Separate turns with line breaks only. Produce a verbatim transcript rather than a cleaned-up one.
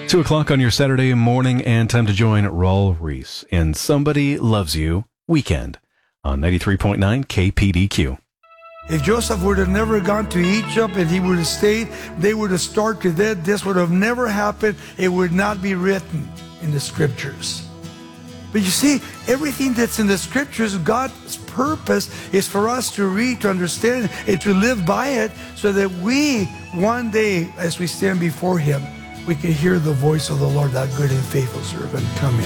Two o'clock on your Saturday morning, and time to join Raul Reese in Somebody Loves You Weekend on ninety-three point nine K P D Q.
If Joseph would have never gone to Egypt and he would have stayed, they would have starved to death. This would have never happened. It would not be written in the scriptures. But you see, everything that's in the scriptures, God's purpose is for us to read, to understand, and to live by it, so that we, one day, as we stand before Him, we can hear the voice of the Lord, that good and faithful servant, come in.